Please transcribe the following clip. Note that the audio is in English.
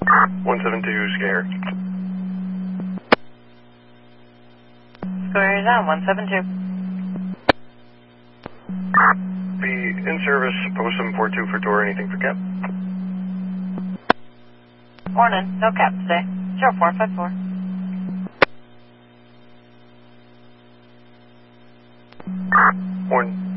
172 Scare. Square is on 172. Be in service, post 742 for tour, anything for cap? Morning, no cap today. 0454. Morning.